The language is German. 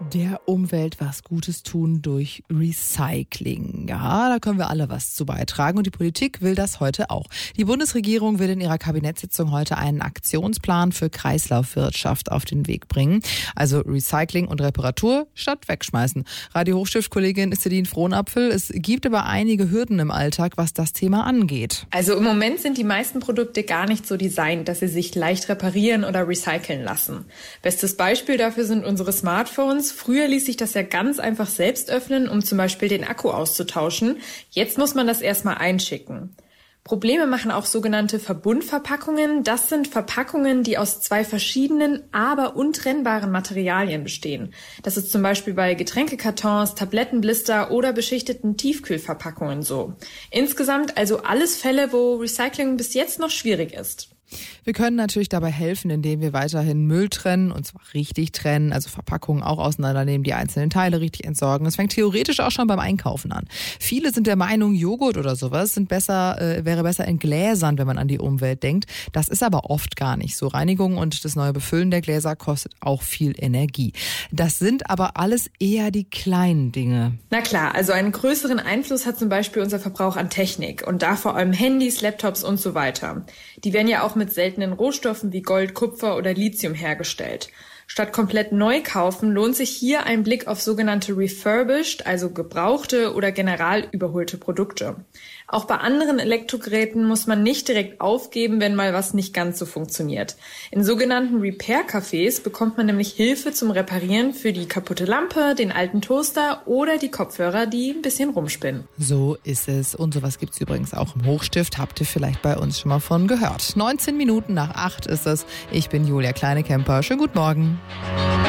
Der Umwelt was Gutes tun durch Recycling. Ja, da können wir alle was zu beitragen und die Politik will das heute auch. Die Bundesregierung will in ihrer Kabinettssitzung heute einen Aktionsplan für Kreislaufwirtschaft auf den Weg bringen. Also Recycling und Reparatur statt wegschmeißen. Radio Hochstift-Kollegin Celine Frohnapfel, es gibt aber einige Hürden im Alltag, was das Thema angeht. Also im Moment sind die meisten Produkte gar nicht so designt, dass sie sich leicht reparieren oder recyceln lassen. Bestes Beispiel dafür sind unsere Smartphones. Früher ließ sich das ja ganz einfach selbst öffnen, um zum Beispiel den Akku auszutauschen. Jetzt muss man das erstmal einschicken. Probleme machen auch sogenannte Verbundverpackungen. Das sind Verpackungen, die aus zwei verschiedenen, aber untrennbaren Materialien bestehen. Das ist zum Beispiel bei Getränkekartons, Tablettenblister oder beschichteten Tiefkühlverpackungen so. Insgesamt also alles Fälle, wo Recycling bis jetzt noch schwierig ist. Wir können natürlich dabei helfen, indem wir weiterhin Müll trennen, und zwar richtig trennen, also Verpackungen auch auseinandernehmen, die einzelnen Teile richtig entsorgen. Das fängt theoretisch auch schon beim Einkaufen an. Viele sind der Meinung, Joghurt oder sowas wäre besser in Gläsern, wenn man an die Umwelt denkt. Das ist aber oft gar nicht so. Reinigung und das neue Befüllen der Gläser kostet auch viel Energie. Das sind aber alles eher die kleinen Dinge. Na klar, also einen größeren Einfluss hat zum Beispiel unser Verbrauch an Technik und da vor allem Handys, Laptops und so weiter. Die werden ja auch mit seltenen Rohstoffen wie Gold, Kupfer oder Lithium hergestellt. Statt komplett neu kaufen, lohnt sich hier ein Blick auf sogenannte refurbished, also gebrauchte oder general überholte Produkte. Auch bei anderen Elektrogeräten muss man nicht direkt aufgeben, wenn mal was nicht ganz so funktioniert. In sogenannten Repair-Cafés bekommt man nämlich Hilfe zum Reparieren für die kaputte Lampe, den alten Toaster oder die Kopfhörer, die ein bisschen rumspinnen. So ist es. Und sowas gibt's übrigens auch im Hochstift. Habt ihr vielleicht bei uns schon mal von gehört. 19 Minuten nach 8 ist es. Ich bin Julia Kleinekemper. Schönen guten Morgen.